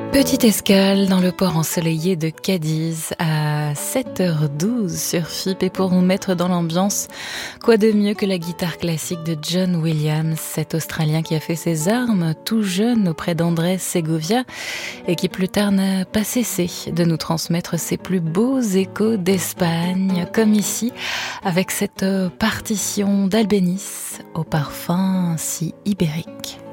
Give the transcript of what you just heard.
Petite escale dans le port ensoleillé de Cadiz à 7h12 sur FIP, et pour nous mettre dans l'ambiance, quoi de mieux que la guitare classique de John Williams, cet Australien qui a fait ses armes tout jeune auprès d'Andrés Segovia et qui plus tard n'a pas cessé de nous transmettre ses plus beaux échos d'Espagne, comme ici avec cette partition d'Albéniz au parfum si ibérique.